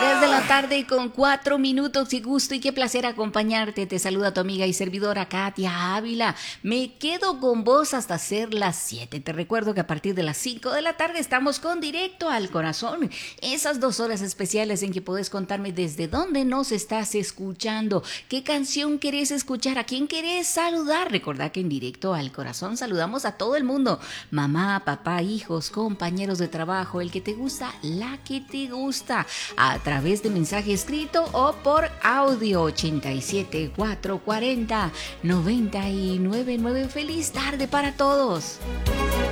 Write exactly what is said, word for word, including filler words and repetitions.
Tres de la tarde con cuatro minutos. Qué gusto y qué placer acompañarte. Te saluda tu amiga y servidora Katia Ávila. Me quedo con vos hasta ser las siete. Te recuerdo que a partir de las cinco de la tarde estamos con Directo al Corazón. Esas dos horas especiales en que podés contarme desde dónde nos estás escuchando, qué canción querés escuchar, a quién querés saludar. Recordá que en Directo al Corazón saludamos a todo el mundo. Mamá, papá, hijos, compañeros de trabajo, el que te gusta, la que te gusta. A través de mensaje escrito o por audio ochenta y siete, cuatrocientos cuarenta, noventa y nueve nueve. Feliz tarde para todos.